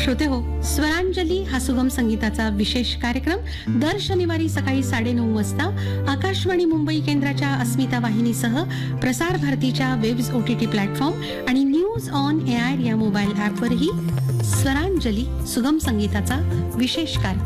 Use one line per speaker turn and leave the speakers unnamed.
श्रोते हो, स्वरांजली हा सुगम संगीताचा विशेष कार्यक्रम दर शनिवारी सकाळी 9:30 वाजता आकाशवाणी मुंबई केंद्राच्या अस्मिता वाहिनीसह प्रसार भारतीच्या वेब्स OTT प्लॅटफॉर्म आणि न्यूज ऑन एआर या मोबाईल ऍपवरही स्वरांजली सुगम संगीताचा विशेष कार्यक्रम